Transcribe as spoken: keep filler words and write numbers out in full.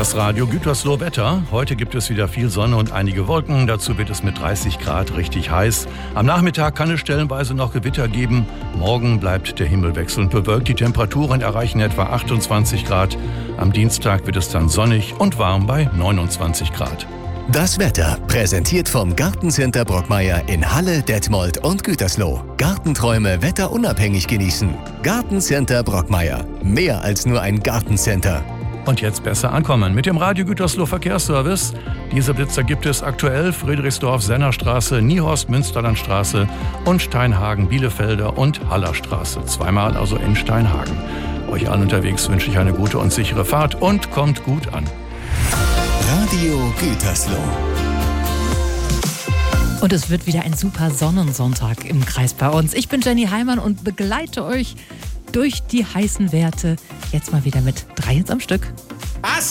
Das Radio Gütersloh Wetter. Heute gibt es wieder viel Sonne und einige Wolken. Dazu wird es mit dreißig Grad richtig heiß. Am Nachmittag kann es stellenweise noch Gewitter geben. Morgen bleibt der Himmel wechselnd bewölkt. Die Temperaturen erreichen etwa achtundzwanzig Grad. Am Dienstag wird es dann sonnig und warm bei neunundzwanzig Grad. Das Wetter präsentiert vom Gartencenter Brockmeier in Halle, Detmold und Gütersloh. Gartenträume wetterunabhängig genießen. Gartencenter Brockmeier. Mehr als nur ein Gartencenter. Und jetzt besser ankommen mit dem Radio Gütersloh Verkehrsservice. Diese Blitzer gibt es aktuell Friedrichsdorf-Sennerstraße, Niehorst-Münsterlandstraße und Steinhagen-Bielefelder und Hallerstraße. Zweimal also in Steinhagen. Euch allen unterwegs wünsche ich eine gute und sichere Fahrt und kommt gut an. Radio Gütersloh. Und es wird wieder ein super Sonnensonntag im Kreis bei uns. Ich bin Jenny Heimann und begleite euch durch die heißen Werte. Jetzt mal wieder mit drei Hits am Stück. I